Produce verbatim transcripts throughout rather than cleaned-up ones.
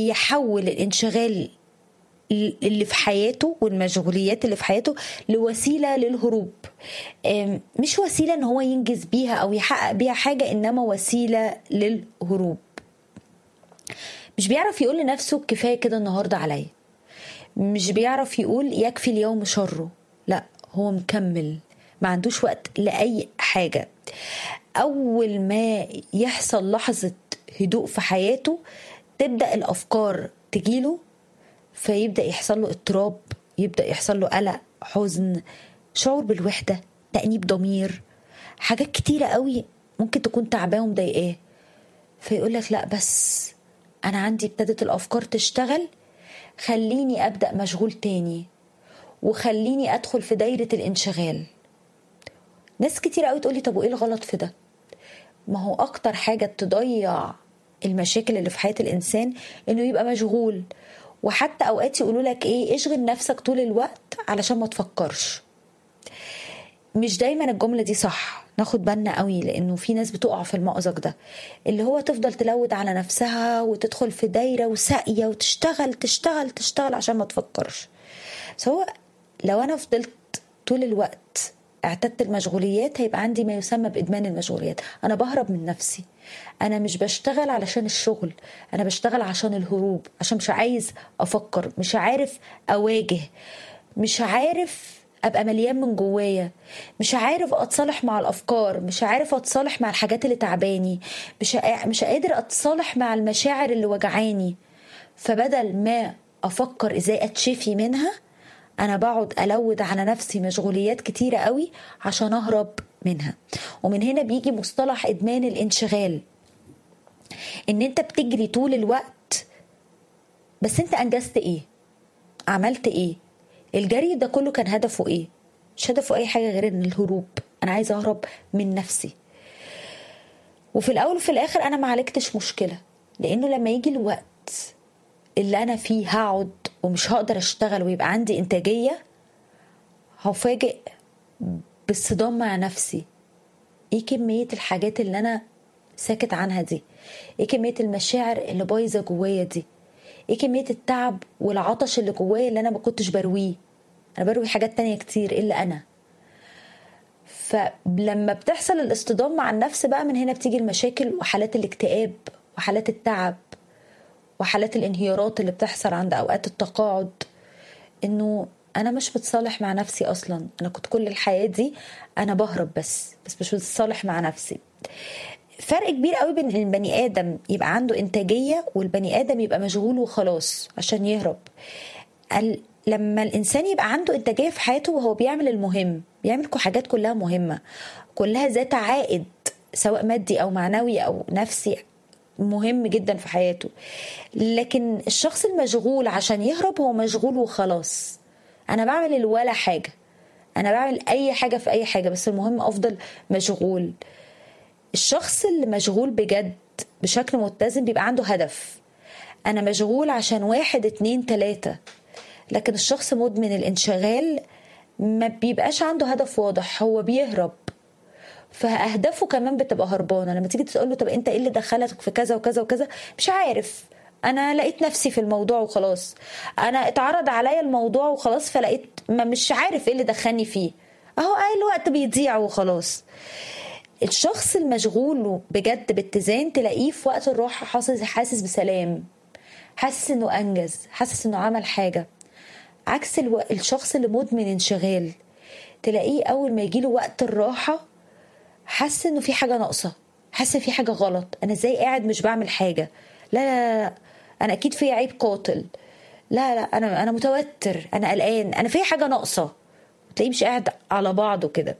بيحول الانشغال اللي في حياته والمشغوليات اللي في حياته لوسيلة للهروب، مش وسيلة ان هو ينجز بيها او يحقق بيها حاجة، انما وسيلة للهروب. مش بيعرف يقول لنفسه كفاية كده النهاردة عليا، مش بيعرف يقول يكفي اليوم شره، لا هو مكمل، ما عندوش وقت لأي حاجة. أول ما يحصل لحظة هدوء في حياته تبدأ الأفكار تجيله، فيبدأ يحصل له اضطراب، يبدأ يحصل له قلق، حزن، شعور بالوحدة، تأنيب ضمير، حاجات كتيرة قوي ممكن تكون تعباه ومضايقاه. فيقول لك لا بس أنا عندي ابتدت الأفكار تشتغل، خليني أبدأ مشغول تاني وخليني أدخل في دايرة الانشغال. ناس كتير قوي تقولي طب وإيه الغلط في ده؟ ما هو أكتر حاجة تضيع المشاكل اللي في حياة الإنسان إنه يبقى مشغول. وحتى أوقات يقولوا لك إيه، اشغل نفسك طول الوقت علشان ما تفكرش. مش دايما الجملة دي صح، ناخد بالنا قوي، لأنه في ناس بتقع في المأزق ده، اللي هو تفضل تلود على نفسها وتدخل في دايرة وساقية وتشتغل تشتغل تشتغل عشان ما تفكرش. سواء لو أنا فضلت طول الوقت اعتدت المشغوليات هيبقى عندي ما يسمى بإدمان المشغوليات. أنا بهرب من نفسي، أنا مش بشتغل علشان الشغل، أنا بشتغل عشان الهروب، عشان مش عايز أفكر، مش عارف أواجه، مش عارف أبقى مليان من جوايا، مش عارف أتصالح مع الأفكار، مش عارف أتصالح مع الحاجات اللي تعباني، مش مش قادر أتصالح مع المشاعر اللي وجعاني. فبدل ما أفكر إزاي أتشفي منها، أنا بقعد ألود على نفسي مشغوليات كتيرة قوي عشان أهرب منها. ومن هنا بيجي مصطلح إدمان الانشغال، إن أنت بتجري طول الوقت بس أنت أنجزت إيه؟ عملت إيه؟ الجري ده كله كان هدفه إيه؟ مش هدفه أي حاجة غير إن الهروب، أنا عايز أهرب من نفسي. وفي الأول وفي الآخر أنا ما عالجتش مشكلة، لأنه لما يجي الوقت اللي أنا فيه هقعد ومش هقدر أشتغل ويبقى عندي إنتاجية، هفاجئ بالصدام مع نفسي. إيه كمية الحاجات اللي أنا ساكت عنها دي؟ إيه كمية المشاعر اللي بايظة جوايا دي؟ إيه كمية التعب والعطش اللي جوايا اللي أنا ما كنتش برويه؟ أنا بروي حاجات تانية كتير إلا أنا. فلما بتحصل الاصطدام مع النفس بقى، من هنا بتيجي المشاكل وحالات الاكتئاب وحالات التعب وحالات الانهيارات اللي بتحصل عند أوقات التقاعد. إنه أنا مش بتصالح مع نفسي أصلا، أنا كنت كل الحياة دي أنا بهرب بس بس مش بتصالح مع نفسي. فرق كبير قوي بين البني آدم يبقى عنده إنتاجية والبني آدم يبقى مشغول وخلاص عشان يهرب. لما الإنسان يبقى عنده إنتاجية في حياته وهو بيعمل المهم، بيعمل حاجات كلها مهمة، كلها ذات عائد سواء مادي أو معنوي أو نفسي مهم جدا في حياته. لكن الشخص المشغول عشان يهرب هو مشغول وخلاص، أنا بعمل الولا حاجة، أنا بعمل أي حاجة في أي حاجة بس المهم أفضل مشغول. الشخص اللي مشغول بجد بشكل متزن بيبقى عنده هدف، أنا مشغول عشان واحد اتنين تلاتة. لكن الشخص مدمن الانشغال ما بيبقاش عنده هدف واضح، هو بيهرب، فأهدافه كمان بتبقى هربانة. لما تيجي تقول له طب انت ايه اللي دخلتك في كذا وكذا وكذا، مش عارف، انا لقيت نفسي في الموضوع وخلاص، انا اتعرض عليا الموضوع وخلاص فلقيت، ما مش عارف ايه اللي دخلني فيه، اهو اي الوقت بيضيع وخلاص. الشخص المشغول بجد باتزان تلاقيه في وقت الراحة حاسس حاسس بسلام، حاسس انه انجز، حاسس انه عمل حاجة. عكس الو... الشخص اللي مدمن انشغال تلاقيه اول ما يجيله وقت الراحة حاسس انه في حاجة ناقصة، حاسس في حاجة غلط، انا ازاي قاعد مش بعمل حاجة، لا لا لا انا اكيد في عيب قاتل، لا لا انا انا متوتر، انا قلقان، انا في حاجة ناقصة، تلاقيه مش قاعد على بعضه كده.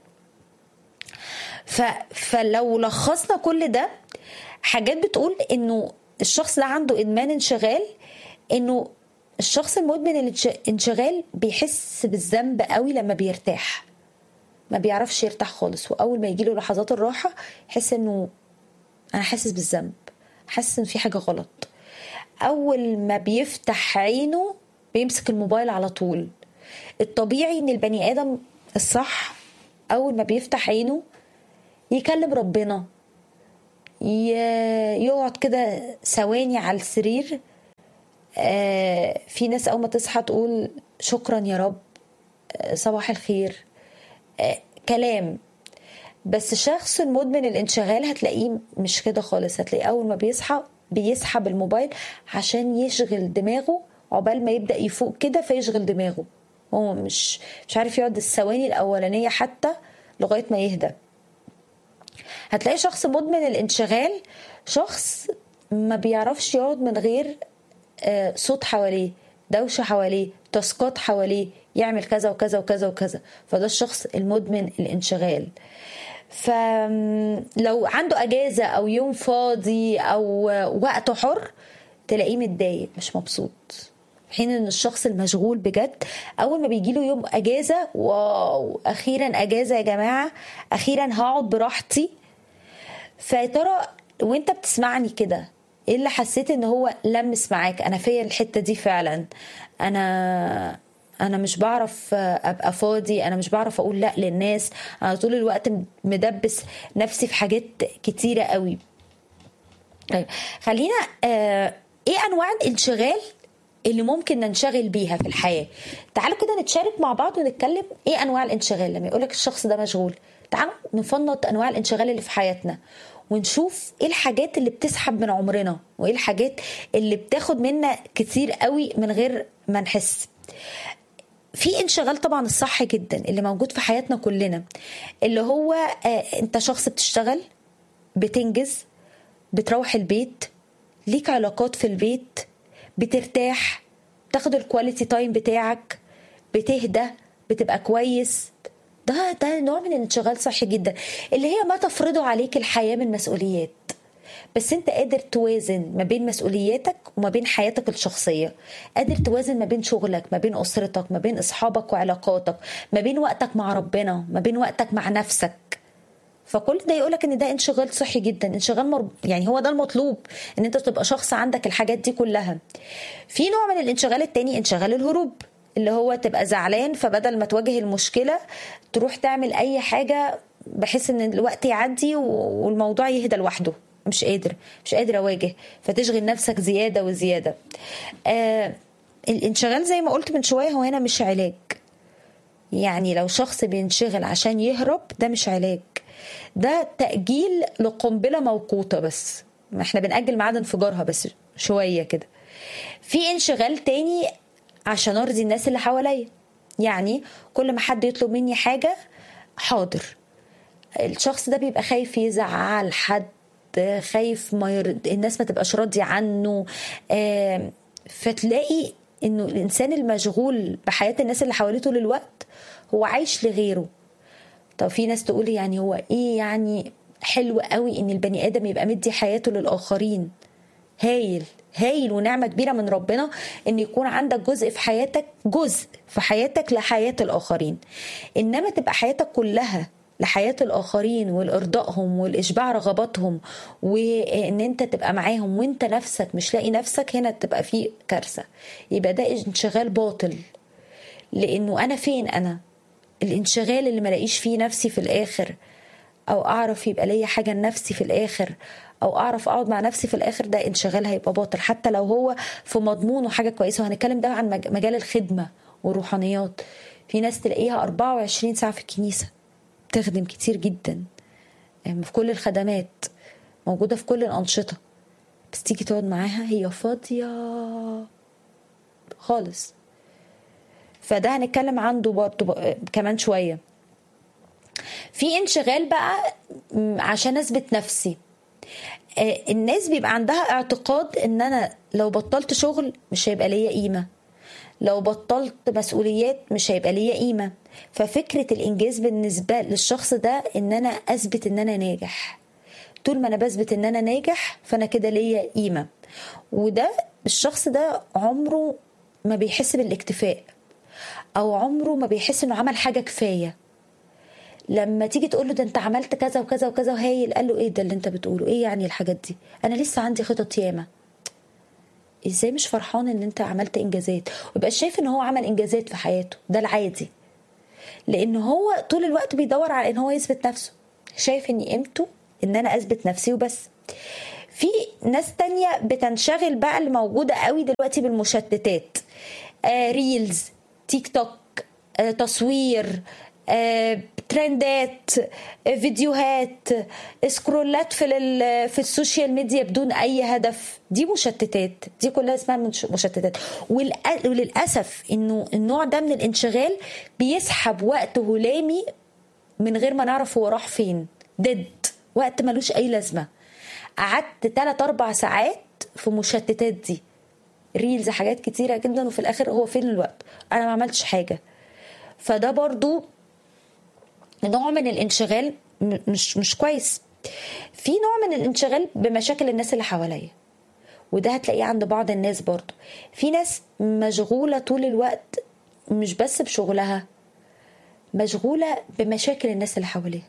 ف... فلو لخصنا كل ده، حاجات بتقول انه الشخص ده عنده ادمان انشغال، انه الشخص المدمن الانشغال بيحس بالذنب قوي لما بيرتاح، ما بيعرفش يرتاح خالص، واول ما يجيله لحظات الراحة يحس انه انا حاسس بالذنب، حاسس ان في حاجة غلط. اول ما بيفتح عينه بيمسك الموبايل على طول. الطبيعي ان البني ادم الصح اول ما بيفتح عينه يكلم ربنا، يقعد كده ثواني على السرير آه في ناس اول ما تصحى تقول شكرا يا رب، آه صباح الخير، آه كلام. بس الشخص المدمن الانشغال هتلاقيه مش كده خالص، هتلاقيه اول ما بيصحى بيسحب الموبايل عشان يشغل دماغه عقبال ما يبدأ يفوق كده فيشغل دماغه. هو مش مش عارف يقعد الثواني الاولانيه حتى لغايه ما يهدى. هتلاقي شخص مدمن الانشغال شخص ما بيعرفش يقعد من غير صوت حواليه، دوشه حواليه، تاسكات حواليه، يعمل كذا وكذا وكذا وكذا. فده الشخص المدمن الانشغال. فلو عنده اجازه او يوم فاضي او وقته حر تلاقيه متضايق مش مبسوط، حين ان الشخص المشغول بجد اول ما بيجي له يوم اجازه، واو اخيرا اجازه يا جماعه، اخيرا هقعد براحتي. فترى وانت بتسمعني كده ايه اللي حسيت ان هو لمس معاك؟ انا فيا الحته دي فعلا، انا انا مش بعرف ابقى فاضي، انا مش بعرف اقول لا للناس، انا طول الوقت مدبس نفسي في حاجات كتيره قوي. طيب خلينا آه ايه انواع الانشغال اللي ممكن ننشغل بيها في الحياة؟ تعالوا كده نتشارك مع بعض ونتكلم ايه انواع الانشغال. لما يقولك الشخص ده مشغول، تعالوا نفنط انواع الانشغال اللي في حياتنا ونشوف ايه الحاجات اللي بتسحب من عمرنا وايه الحاجات اللي بتاخد منا كتير قوي من غير ما نحس. في انشغال طبعا الصح جدا اللي موجود في حياتنا كلنا، اللي هو آه انت شخص بتشتغل، بتنجز، بتروح البيت، ليك علاقات في البيت، بترتاح، تاخد الكواليتي تايم بتاعك، بتهدى، بتبقى كويس. ده ده نوع من الانشغال صحي جدا، اللي هي ما تفرضه عليك الحياة من مسؤوليات، بس انت قادر توازن ما بين مسؤولياتك وما بين حياتك الشخصية، قادر توازن ما بين شغلك، ما بين أسرتك، ما بين أصحابك وعلاقاتك، ما بين وقتك مع ربنا، ما بين وقتك مع نفسك. فكل ده يقولك ان ده انشغال صحي جدا، انشغال مرب... يعني هو ده المطلوب، ان انت تبقى شخص عندك الحاجات دي كلها. في نوع من الانشغال التاني انشغال الهروب، اللي هو تبقى زعلان فبدل ما تواجه المشكلة تروح تعمل اي حاجة بحيث ان الوقت يعدي والموضوع يهدى لوحده. مش قادر مش قادر اواجه، فتشغل نفسك زيادة وزيادة. آه الانشغال زي ما قلت من شوية هو هنا مش علاج. يعني لو شخص بينشغل عشان يهرب ده مش علاج، ده تأجيل لقنبلة موقوتة، بس ما احنا بنأجل ميعاد انفجارها بس شوية كده. في انشغال تاني عشان ارضي الناس اللي حواليا، يعني كل ما حد يطلب مني حاجة حاضر. الشخص ده بيبقى خايف يزعل حد، خايف ما يرد... الناس ما تبقاش راضية عنه. آه فتلاقي انه الانسان المشغول بحياة الناس اللي حواليه طول الوقت هو عايش لغيره. طب في ناس تقول يعني هو ايه يعني حلو قوي ان البني ادم يبقى مدي حياته للاخرين. هايل هايل ونعمة كبيرة من ربنا ان يكون عندك جزء في حياتك، جزء في حياتك لحياة الاخرين. انما تبقى حياتك كلها لحياة الآخرين والإرضائهم والإشباع رغباتهم وإن أنت تبقى معاهم وأنت نفسك مش لاقي نفسك، هنا تبقى فيه كارثة. يبقى ده انشغال باطل، لأنه أنا فين؟ أنا الانشغال اللي ملاقيش فيه نفسي في الآخر، أو أعرف يبقى ليا حاجة لنفسي في الآخر، أو أعرف أقعد مع نفسي في الآخر، ده انشغال هيبقى باطل حتى لو هو في مضمونه حاجة كويسة. وهنتكلم ده عن مجال الخدمة والروحانيات. في ناس تلاقيها أربعة وعشرين ساعة في الكنيسة، تخدم كتير جدا في كل الخدمات، موجودة في كل الأنشطة، بس تيجي تقعد معاها هي فاضية خالص. فده هنتكلم عنده برضه كمان شوية. في انشغال بقى عشان اثبت نفسي. الناس بيبقى عندها اعتقاد ان انا لو بطلت شغل مش هيبقى ليا قيمة، لو بطلت مسؤوليات مش هيبقى ليا قيمة. ففكرة الانجاز بالنسبة للشخص ده ان انا اثبت ان انا ناجح. طول ما انا بثبت ان انا ناجح فانا كده ليا قيمة. وده الشخص ده عمره ما بيحس بالاكتفاء، او عمره ما بيحس انه عمل حاجة كفاية. لما تيجي تقول له ده انت عملت كذا وكذا وكذا وهايل، قال له ايه ده اللي انت بتقوله؟ ايه يعني الحاجات دي؟ انا لسه عندي خطط ياما. ازاي مش فرحان ان انت عملت انجازات؟ ويبقى شايف ان هو عمل انجازات في حياته، ده العادي، لان هو طول الوقت بيدور على ان هو يثبت نفسه، شايف ان قيمته ان انا اثبت نفسي وبس. في ناس تانية بتنشغل بقى، اللي موجودة قوي دلوقتي بالمشتتات، آه ريلز، تيك توك، آه تصوير، آه ترندات، آه فيديوهات، سكرولات في في السوشيال ميديا بدون اي هدف. دي مشتتات، دي كلها اسمها مشتتات. وللاسف انه النوع ده من الانشغال بيسحب وقت هلامي من غير ما نعرف هو راح فين. ديد وقت ملوش اي لازمه. قعدت ثلاث أربع ساعات في مشتتات دي، ريلز، حاجات كتيرة جدا، وفي الآخر هو فين الوقت؟ أنا ما عملتش حاجة. فده برضو نوع من الانشغال مش مش كويس. في نوع من الانشغال بمشاكل الناس اللي حواليا، وده هتلاقيه عند بعض الناس برضو. في ناس مشغولة طول الوقت مش بس بشغلها، مشغولة بمشاكل الناس اللي حواليها.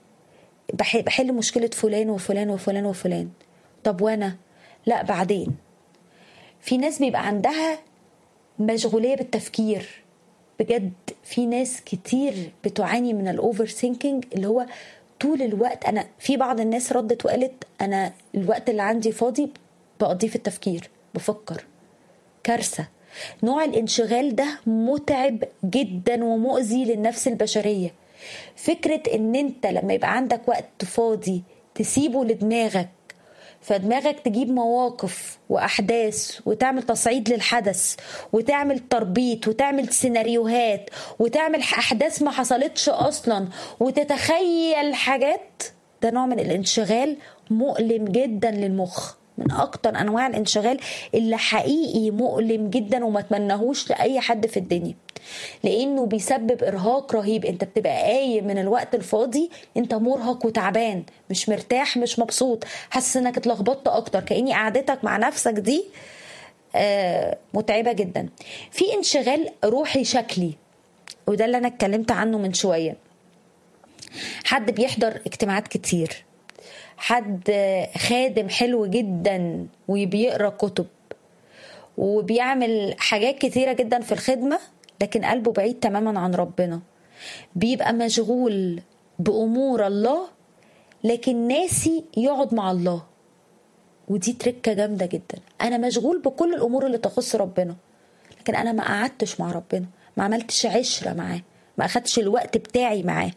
بحل مشكلة فلان وفلان وفلان وفلان، طب وانا؟ لا بعدين. في ناس بيبقى عندها مشغولية بالتفكير بجد. في ناس كتير بتعاني من الاوفر ثينكينج، اللي هو طول الوقت. انا في بعض الناس ردت وقالت انا الوقت اللي عندي فاضي بقضيه في التفكير، بفكر. كارثة. نوع الانشغال ده متعب جدا ومؤذي للنفس البشرية. فكرة ان انت لما يبقى عندك وقت فاضي تسيبه لدماغك، فدماغك تجيب مواقف وأحداث وتعمل تصعيد للحدث وتعمل تربيط وتعمل سيناريوهات وتعمل أحداث ما حصلتش أصلا وتتخيل حاجات، ده نوع من الانشغال مؤلم جدا للمخ، من أكتر أنواع الانشغال اللي حقيقي مؤلم جدا وما تمنهوش لأي حد في الدنيا، لأنه بيسبب إرهاق رهيب. أنت بتبقى قايم من الوقت الفاضي أنت مرهق وتعبان، مش مرتاح، مش مبسوط، حاسس أنك اتلخبطت أكتر، كأني قعدتك مع نفسك دي آه متعبة جدا. في انشغال روحي شكلي، وده اللي أنا اتكلمت عنه من شوية. حد بيحضر اجتماعات كتير، حد خادم حلو جدا وبيقرأ كتب وبيعمل حاجات كتيرة جدا في الخدمة، لكن قلبه بعيد تماما عن ربنا. بيبقى مشغول بأمور الله لكن ناسي يقعد مع الله، ودي تركة جامدة جدا. أنا مشغول بكل الأمور اللي تخص ربنا، لكن أنا ما قعدتش مع ربنا، ما عملتش عشرة معاه، ما أخدتش الوقت بتاعي معاه.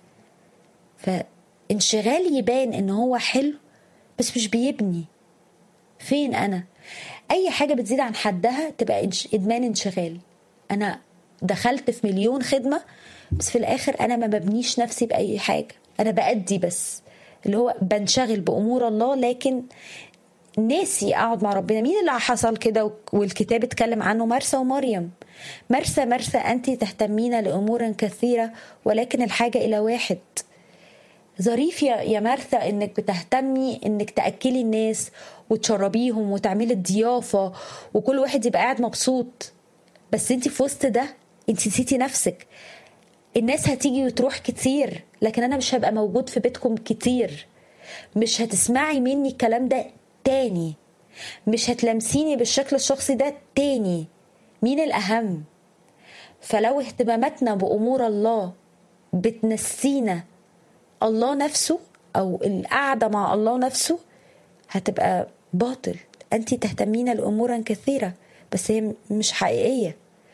فانشغال يبان إن هو حلو بس مش بيبني. فين أنا؟ أي حاجة بتزيد عن حدها تبقى إدمان انشغال. أنا دخلت في مليون خدمة بس في الآخر أنا ما ببنيش نفسي بأي حاجة، أنا بأدي بس، اللي هو بنشغل بأمور الله لكن ناسي أقعد مع ربنا. مين اللي حصل كده والكتاب اتكلم عنه؟ مرسى ومريم. مرسى مرسى أنت تهتمين لأمور كثيرة ولكن الحاجة إلى واحد. ظريف يا يا مرثى انك بتهتمي انك تاكلي الناس وتشربيهم وتعملي الضيافه وكل واحد يبقى قاعد مبسوط، بس انت في وسط ده انت نسيتي نفسك. الناس هتيجي وتروح كتير لكن انا مش هبقى موجود في بيتكم كتير، مش هتسمعي مني الكلام ده تاني، مش هتلمسيني بالشكل الشخصي ده تاني. مين الأهم؟ فلو اهتماماتنا بأمور الله بتنسينا الله نفسه أو القعدة مع الله نفسه، هتبقى باطل. أنت تهتمين لأمور كثيرة بس هي مش حقيقية.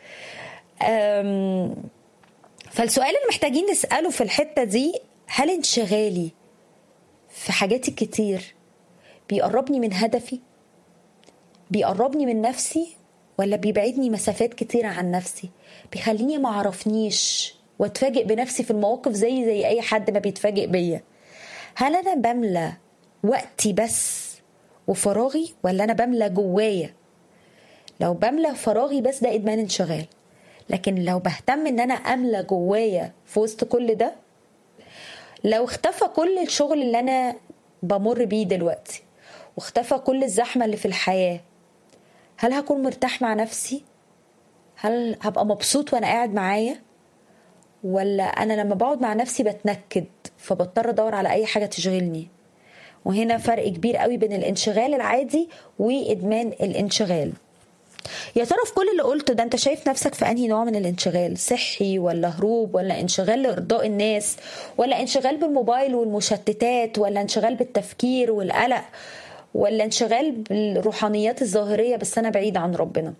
فالسؤال اللي محتاجين نسأله في الحتة دي، هل انشغالي في حاجاتي كتير بيقربني من هدفي، بيقربني من نفسي، ولا بيبعدني مسافات كتيرة عن نفسي، بيخليني ما عرفنيش واتفاجئ بنفسي في المواقف زي زي اي حد ما بيتفاجئ بيا؟ هل انا بملى وقتي بس وفراغي، ولا انا بملى جوايا؟ لو بملى فراغي بس ده ادمان انشغال، لكن لو بهتم ان انا املى جوايا في وسط كل ده، لو اختفى كل الشغل اللي انا بمر بيه دلوقتي واختفى كل الزحمة اللي في الحياة، هل هكون مرتاح مع نفسي؟ هل هبقى مبسوط وانا قاعد معايا؟ ولا انا لما بقعد مع نفسي بتنكد فبضطر ادور على اي حاجة تشغلني؟ وهنا فرق كبير قوي بين الانشغال العادي وادمان الانشغال. يا ترى في كل اللي قلته ده انت شايف نفسك في انهي نوع من الانشغال؟ صحي ولا هروب ولا انشغال لارضاء الناس ولا انشغال بالموبايل والمشتتات ولا انشغال بالتفكير والقلق ولا انشغال بالروحانيات الظاهرية بس أنا بعيد عن ربنا؟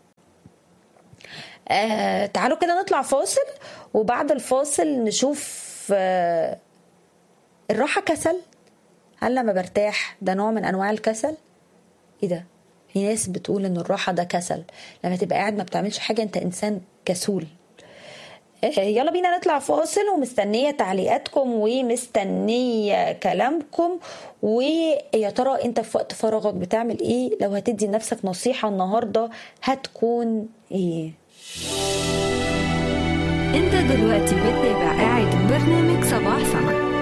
آه تعالوا كده نطلع فاصل، وبعد الفاصل نشوف آه الراحة كسل؟ هل لما برتاح ده نوع من أنواع الكسل؟ إيه ده؟ في ناس بتقول إن الراحة ده كسل، لما تبقى قاعد ما بتعملش حاجة أنت إنسان كسول. يلا بينا نطلع فاصل، ومستنية تعليقاتكم ومستنية كلامكم. ويا ترى انت في وقت فراغك بتعمل ايه؟ لو هتدي لنفسك نصيحة النهاردة هتكون ايه؟ انت دلوقتي بتتابع قاعد برنامج صباح سما.